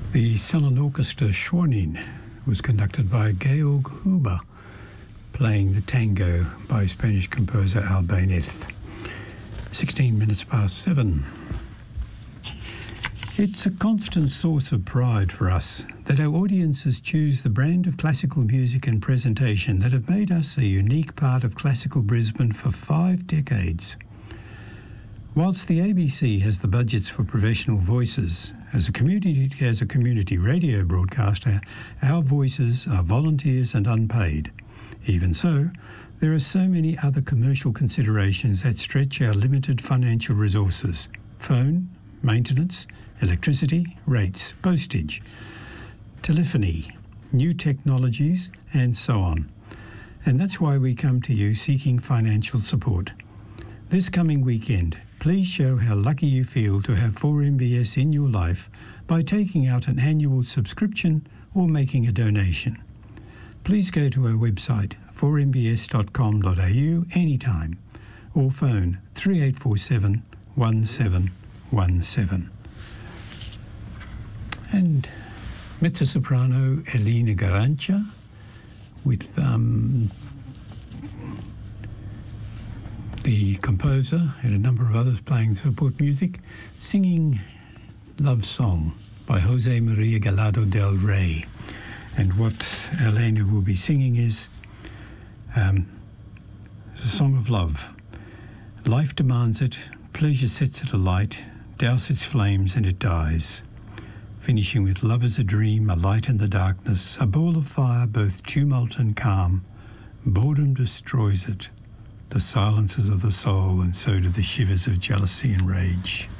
The Ceylon Orchestra Schwanin was conducted by Georg Huber, playing the tango by Spanish composer Albéniz. 16 minutes past 7. It's a constant source of pride for us that our audiences choose the brand of classical music and presentation that have made us a unique part of classical Brisbane for 5 decades. Whilst the ABC has the budgets for professional voices, as a community radio broadcaster, our voices are volunteers and unpaid. Even so, there are so many other commercial considerations that stretch our limited financial resources: phone, maintenance, electricity, rates, postage, telephony, new technologies, and so on. And that's why we come to you seeking financial support. This coming weekend, please show how lucky you feel to have 4MBS in your life by taking out an annual subscription or making a donation. Please go to our website, 4mbs.com.au, anytime, or phone 3847 1717. And mezzo-soprano Elena Garancia with the composer and a number of others playing support music, singing Love Song by Jose Maria Gallardo del Rey. And what Elena will be singing is a song of love. Life demands it, pleasure sets it alight, douse its flames and it dies. Finishing with love is a dream, a light in the darkness, a ball of fire, both tumult and calm. Boredom destroys it, the silences of the soul, and so do the shivers of jealousy and rage.